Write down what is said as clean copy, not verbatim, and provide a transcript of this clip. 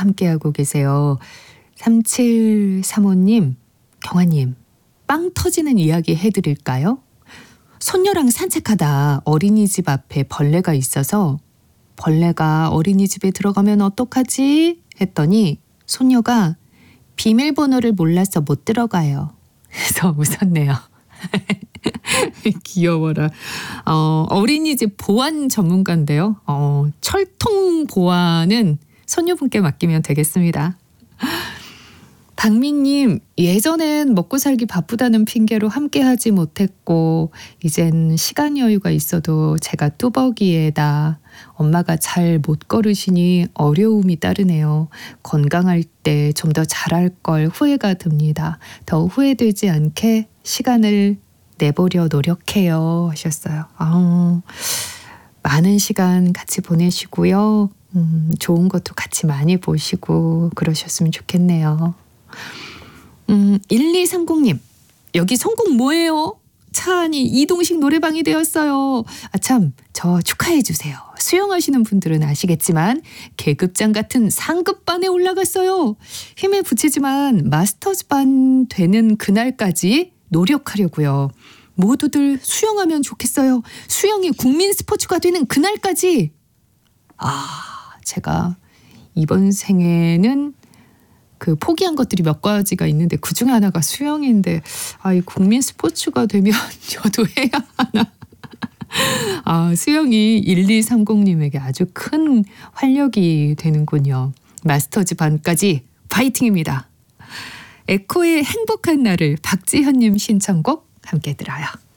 함께하고 계세요. 3735님, 경아님, 빵 터지는 이야기 해드릴까요? 손녀랑 산책하다 어린이집 앞에 벌레가 있어서 벌레가 어린이집에 들어가면 어떡하지? 했더니 손녀가 비밀번호를 몰라서 못 들어가요. 그래서 웃었네요. 귀여워라. 어린이집 보안 전문가인데요. 철통 보안은 손녀분께 맡기면 되겠습니다. 박민님, 예전엔 먹고 살기 바쁘다는 핑계로 함께하지 못했고 이젠 시간 여유가 있어도 제가 뚜벅이에다 엄마가 잘 못 걸으시니 어려움이 따르네요. 건강할 때 좀 더 잘할 걸 후회가 듭니다. 더 후회되지 않게 시간을 내보려 노력해요 하셨어요. 많은 시간 같이 보내시고요. 좋은 것도 같이 많이 보시고 그러셨으면 좋겠네요. 1230님, 여기 성공 뭐예요? 차 안이 이동식 노래방이 되었어요. 아참, 저 축하해 주세요. 수영하시는 분들은 아시겠지만 계급장 같은 상급반에 올라갔어요. 힘에 부치지만 마스터즈반 되는 그날까지 노력하려고요. 모두들 수영하면 좋겠어요. 수영이 국민 스포츠가 되는 그날까지. 제가 이번 생에는 그 포기한 것들이 몇 가지가 있는데 그중에 하나가 수영인데 이 국민 스포츠가 되면 저도 해야 하나. 수영이 1230님에게 아주 큰 활력이 되는군요. 마스터즈 반까지 파이팅입니다. 에코의 행복한 날을 박지현님 신청곡 함께 들어요.